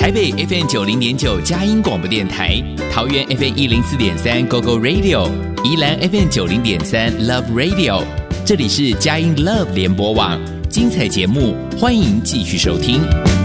台北 FM90.9 佳音广播电台，桃园 FM104.3 GoGo Radio， 宜兰 FM90.3 Love Radio， 这里是佳音 Love 联播网，精彩节目欢迎继续收听。